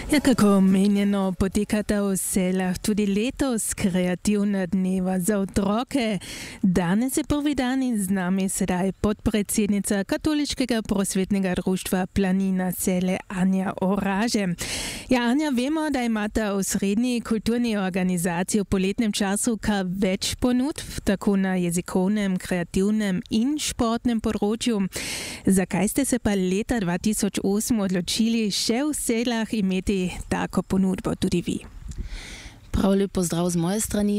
Kako menjeno potekata v selah tudi letos kreativna dneva za otroke. Danes je prvi dan in z nami sedaj podpredsednica Katoliškega prosvetnega društva Planina Sele Anja Oraže. Ja, Anja, vemo, da imate v srednji kulturni organizaciji v poletnem času kar več ponudb, tako na jezikovnem, kreativnem in športnem področju. Zakaj ste se pa leta 2008 odločili še v selah imeti tako ponudbo tudi vi? Prav lep pozdrav z moje strani.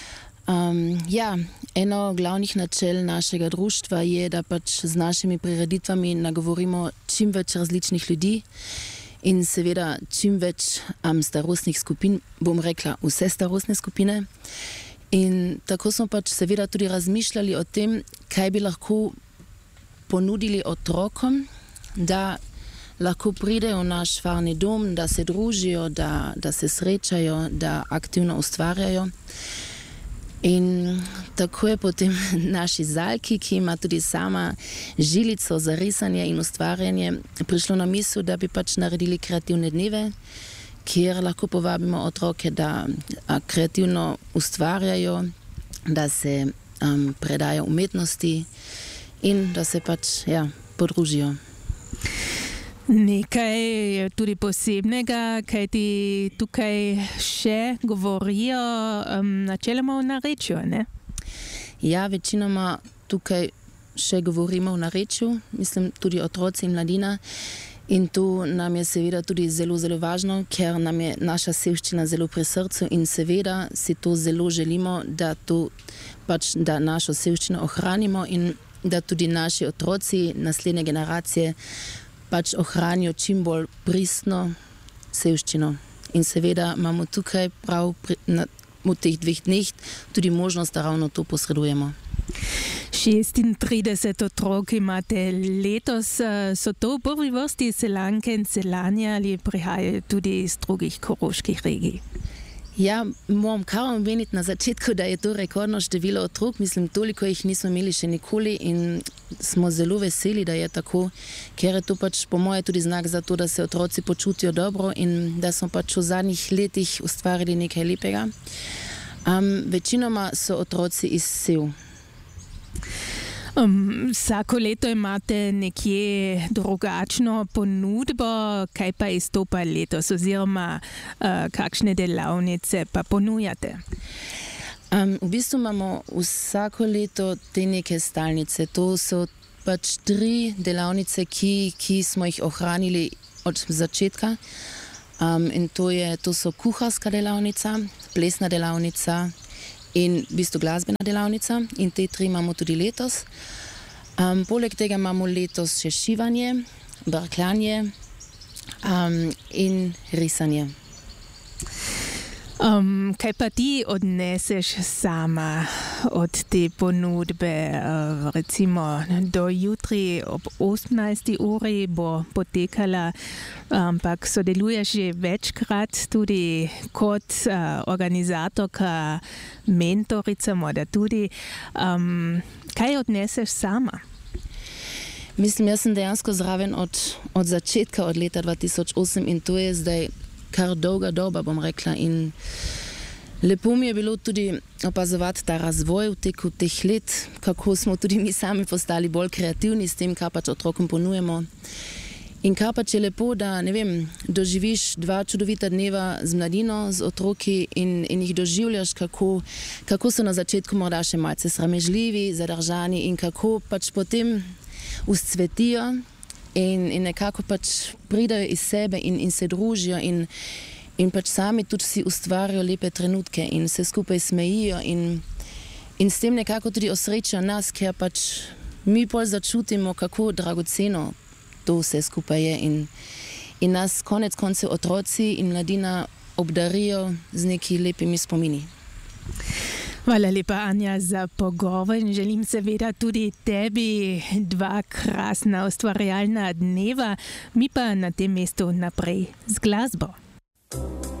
Eno glavnih načel našega društva je, da pač z našimi prireditvami nagovorimo čim več različnih ljudi in seveda čim več starostnih skupin, bom rekla vse starostne skupine. In tako smo pač seveda tudi razmišljali o tem, kaj bi lahko ponudili otrokom, da lahko pridejo v naš farni dom, da se družijo, da se srečajo, da aktivno ustvarjajo. In tako je potem naši Zalki, ki ima tudi sama žilico za risanje in ustvarjanje, prišlo na misel, da bi pač naredili kreativne dneve, kjer lahko povabimo otroke, da kreativno ustvarjajo, da se predajo umetnosti in da se pač podružijo. Nekaj je tudi posebnega, kaj ti tukaj še govorijo načeloma v narečju, ne? Ja, večinoma tukaj še govorimo v narečju, mislim tudi otroci in mladina. In to nam je seveda tudi zelo, zelo važno, ker nam je naša sevščina zelo pri srcu in seveda si to zelo želimo, da našo sevščino ohranimo in da tudi naši otroci, naslednje generacije, pač ohranijo čim bolj pristno sevščino. In seveda imamo tukaj prav v teh 2 dneh tudi možnost, da ravno to posredujemo. 36 otrok imate letos. So to v prvi vrsti Selanke in Selanje ali prihajajo tudi iz drugih koroških regij? Ja, moram kar omeniti na začetku, da je to rekordno število otrok. Mislim, toliko jih nismo imeli še nikoli in smo zelo veseli, da je tako, ker je to pač po moje tudi znak za to, da se otroci počutijo dobro in da smo pač v zadnjih letih ustvarili nekaj lepega. Večinoma so otroci iz Sev. Vsako leto imate nekje drugačno ponudbo, kaj pa izstopa letos oziroma kakšne delavnice pa ponujate? V bistvu imamo vsako leto te neke stalnice. To so pač 3 delavnice, ki smo jih ohranili od začetka. In to so kuharska delavnica, plesna delavnica in v bistvu glasbena delavnica in te 3 imamo tudi letos. Poleg tega imamo letos še šivanje, brkljanje in risanje. Kaj pa ti odneseš sama od te ponudbe? Recimo do jutri ob 18. uri bo potekala, ampak sodeluješ že večkrat tudi kot organizatorka, mentorica, morda tudi. Kaj odneseš sama? Mislim, jaz sem dejansko zraven od začetka, od leta 2008 in to je zdaj kar dolga doba, bom rekla. In lepo mi je bilo tudi opazovati ta razvoj v teku teh let, kako smo tudi mi sami postali bolj kreativni s tem, kar pač otrokom ponujemo. In kar pač je lepo, da doživiš 2 čudovita dneva z mladino, z otroki in jih doživljaš, kako so na začetku morda še malce sramežljivi, zadržani in kako pač potem vzcvetijo in nekako pač pridajo iz sebe in se družijo in pač sami tudi si ustvarjajo lepe trenutke in se skupaj smejijo in s tem nekako tudi osrečijo nas, ker pač mi pol začutimo, kako dragoceno to vse skupaj je in nas konec koncev otroci in mladina obdarijo z neki lepimi spomini. Hvala lepa, Anja, za pogovor in želim seveda tudi tebi 2 krasna ustvarjalna dneva, mi pa na tem mestu naprej z glasbo.